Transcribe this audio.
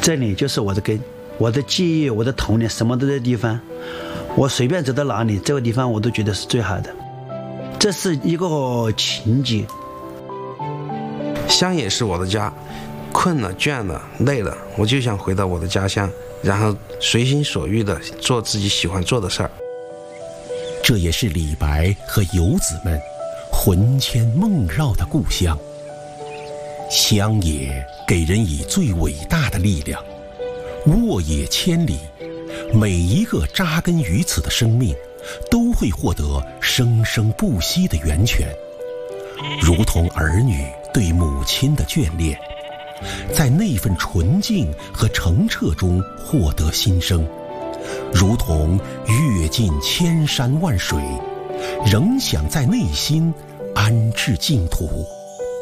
这里就是我的根，我的记忆，我的童年，什么都在地方。我随便走到哪里，这个地方我都觉得是最好的。这是一个情节。 乡也是我的家，困了、倦了、累了，我就想回到我的家乡，然后随心所欲地做自己喜欢做的事儿。 这也是李白和游子们魂牵梦绕的故乡。乡野给人以最伟大的力量，沃野千里，每一个扎根于此的生命都会获得生生不息的源泉，如同儿女对母亲的眷恋，在那份纯净和澄澈中获得新生，如同阅尽千山万水，仍想在内心安置净土。